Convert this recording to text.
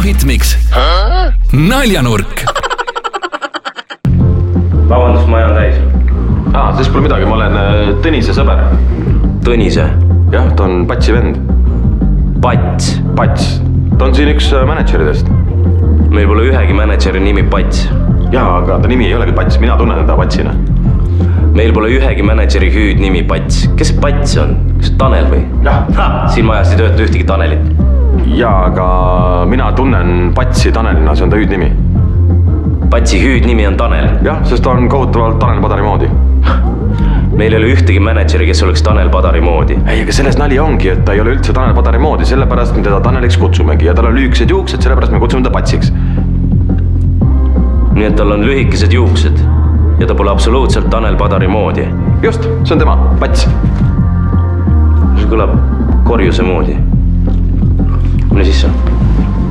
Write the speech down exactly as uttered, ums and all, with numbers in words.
Hitmix. Naljanurk. Vabandust, ma ajan täis. Aa, siis pole midagi, ma olen Tõnise sõber. Tõnise? Jah, ta on Patsi vend. Pats? Pats. Ta on siin üks manageridest. Meil pole ühegi manageri nimi Pats. Jaa, aga ta nimi ei olegi Pats, mina tunnen teda Patsina. Meil pole ühegi manageri hüüd nimi Pats. Kes see Pats on? Kas Tanel või? Jah. Ha, siin majas ei tööta ühtegi Tanelit. Jaa, aga mina tunnen Patsi Tanelina, see on ta hüüdnimi. Patsi hüüdnimi on Tanel? Jah, sest ta on kohutavalt Tanel Padari moodi. Meil ei ole ühtegi manageri, kes oleks Tanel Padari moodi. Ei, aga selles nali ongi, et ta ei ole üldse Tanel Padari moodi, sellepärast me teda Taneliks kutsumegi ja tal on lühikesed juuksed, sellepärast me kutsume ta Patsiks. Nii et tal on lühikesed juuksed ja ta pole absoluutselt Tanel Padari moodi. Just, see on tema, Pats. See kõlab korjuse moodi.